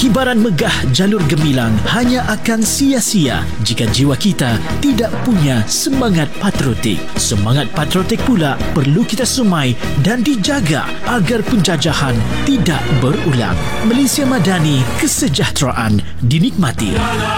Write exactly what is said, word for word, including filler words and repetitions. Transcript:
Ibarat megah jalur gemilang hanya akan sia-sia jika jiwa kita tidak punya semangat patriotik. Semangat patriotik pula perlu kita semai dan dijaga agar penjajahan tidak berulang. Malaysia Madani, kesejahteraan dinikmati.